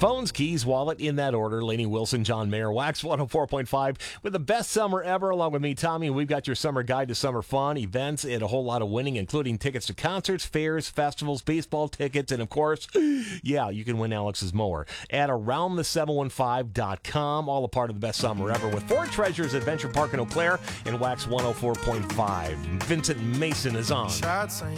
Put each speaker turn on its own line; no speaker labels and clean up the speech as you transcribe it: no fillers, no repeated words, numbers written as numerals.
Phones, keys, wallet, in that order. Lainey Wilson, John Mayer, Wax 104.5 with the best summer ever, along with me, Tommy. We've got your summer guide to summer fun, events, and a whole lot of winning, including tickets to concerts, fairs, festivals, baseball tickets, and of course, yeah, you can win Alex's mower at aroundthe715.com. All a part of the best summer ever with Ford Treasures Adventure Park in Eau Claire and Wax 104.5. Vincent Mason is on.